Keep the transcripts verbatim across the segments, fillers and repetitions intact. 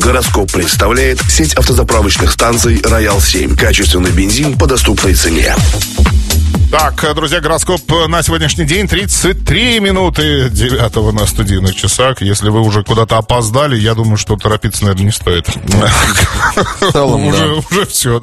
Гороскоп представляет сеть автозаправочных станций «Роял семь». Качественный бензин по доступной цене. Так, друзья, гороскоп на сегодняшний день. Тридцать три минуты девятого на студийных часах. Если вы уже куда-то опоздали, я думаю, что торопиться, наверное, не стоит. В целом, уже, да. уже все.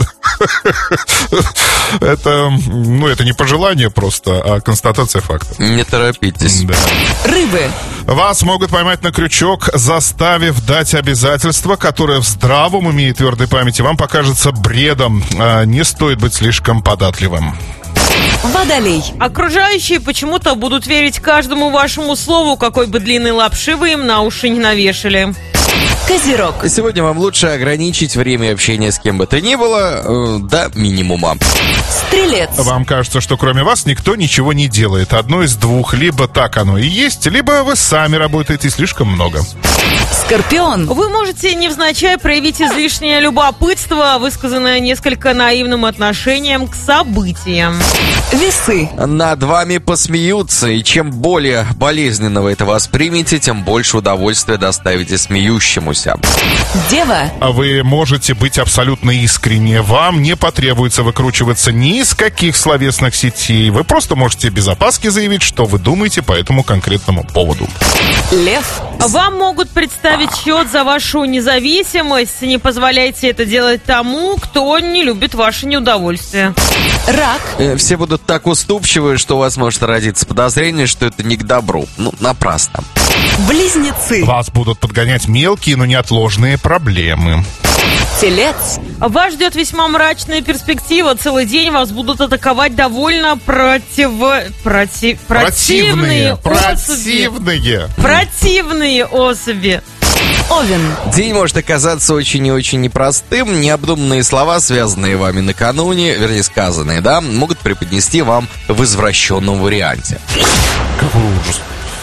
Это, ну, это не пожелание просто, а констатация факта. Не торопитесь. Да. Рыбы. Вас могут поймать на крючок, заставив дать обязательство, которое в здравом уме и твердой памяти вам покажется бредом. Не стоит быть слишком податливым. Водолей. Окружающие почему-то будут верить каждому вашему слову, какой бы длинной лапши вы им на уши не навешали. Козерог. Сегодня вам лучше ограничить время общения с кем бы то ни было э, до минимума. Стрелец. Вам кажется, что кроме вас никто ничего не делает. Одно из двух. Либо так оно и есть, либо вы сами работаете слишком много. Скорпион. Вы можете невзначай проявить излишнее любопытство, высказанное несколько наивным отношением к событиям. Весы. Над вами посмеются, и чем более болезненно вы это воспримете, тем больше удовольствия доставите смеющемуся. Дева. А вы можете быть абсолютно искренне. Вам не потребуется выкручиваться ни из каких словесных сетей. Вы просто можете без опаски заявить, что вы думаете по этому конкретному поводу. Лев. Вам могут представить счет за вашу независимость. Не позволяйте это делать тому, кто не любит ваше неудовольствие. Рак. Э, Все будут так уступчивы, что у вас может родиться подозрение, что это не к добру. Ну, напрасно. Близнецы. Вас будут подгонять мелкие, но неотложные проблемы. Телец. Вас ждет весьма мрачная перспектива. Целый день вас будут атаковать довольно против... против... противные особи. Противные. Противные особи. Овен. День может оказаться очень и очень непростым. Необдуманные слова, связанные вами накануне, вернее, сказанные, да, могут преподнести вам в извращенном варианте. Какой ужас.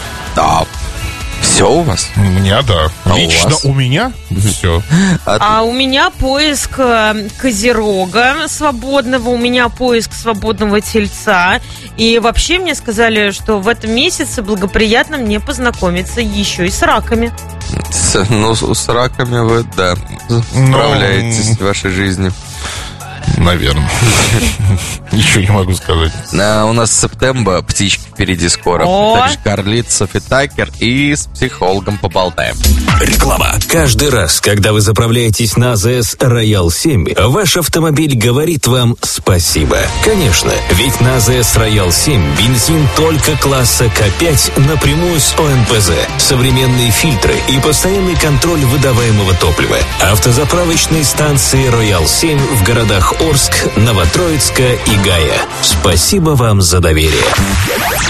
Да. Все у вас? У меня, да. А Лично у вас? у меня все. А у меня поиск э, козерога свободного, у меня поиск свободного тельца. И вообще мне сказали, что в этом месяце благоприятно мне познакомиться еще и с раками. С, ну, с, с раками вы, да, справляетесь в вашей жизни. Наверное. Ничего не могу сказать. А, у нас септембр, птички впереди скоро. О! Также Карлит, Софи Такер, и с психологом поболтаем. Реклама. Каждый раз, когда вы заправляетесь на АЗС Роял семь, ваш автомобиль говорит вам спасибо. Конечно, ведь на АЗС Роял семь бензин только класса К пять напрямую с О Н П З, современные фильтры и постоянный контроль выдаваемого топлива. Автозаправочные станции Роял семь в городах Орск, Новотроицка и Гая. Спасибо вам за доверие.